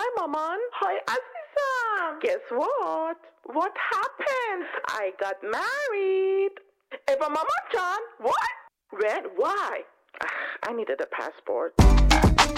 Hi, Maman. Hi, Aziza. Guess what? What happened? I got married. Eva Mama Chan? What? When? Why? I needed a passport.